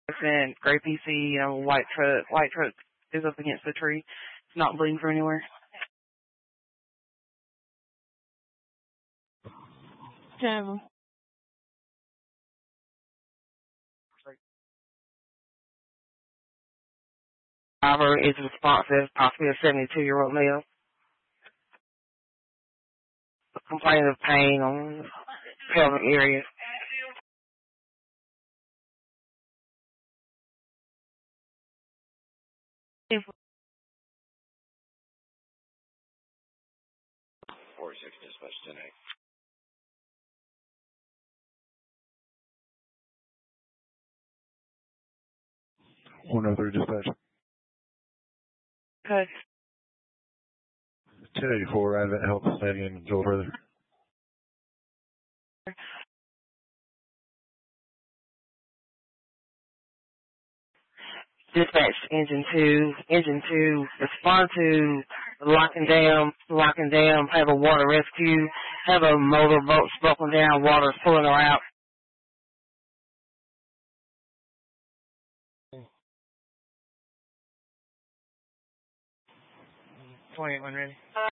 and gray PC, white truck. White truck is up against the tree. It's not bleeding from anywhere. Ten. Driver is responsive, possibly a 72-year-old male. Complaining of pain on pelvic area. Dispatch 10-8. 103 dispatch. Okay. 1084 Advent Health Stadium, Joel Brother. Dispatch engine 2, respond to lock and dam, have a water rescue, have a motorboat broken down, water's pulling her out. 21 ready.